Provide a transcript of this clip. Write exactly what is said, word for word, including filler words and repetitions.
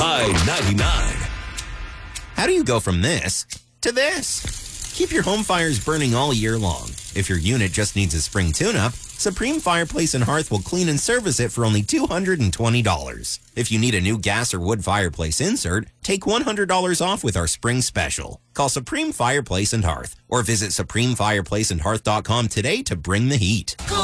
High ninety-nine. How do you go from this to this? Keep your home fires burning all year long. If your unit just needs a spring tune-up, Supreme Fireplace and Hearth will clean and service it for only two hundred twenty dollars. If you need a new gas or wood fireplace insert, take one hundred dollars off with our spring special. Call Supreme Fireplace and Hearth or visit supreme fireplace and hearth dot com today to bring the heat.